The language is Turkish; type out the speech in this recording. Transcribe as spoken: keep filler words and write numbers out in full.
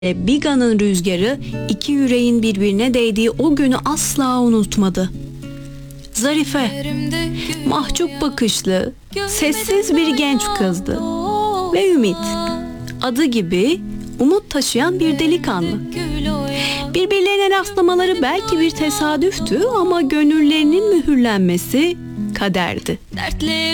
Biga'nın rüzgarı iki yüreğin birbirine değdiği o günü asla unutmadı. Zarife, mahcup bakışlı, sessiz bir genç kızdı. Ve Ümit, adı gibi umut taşıyan bir delikanlı. Birbirlerine rastlamaları belki bir tesadüftü ama gönüllerinin mühürlenmesi kaderdi.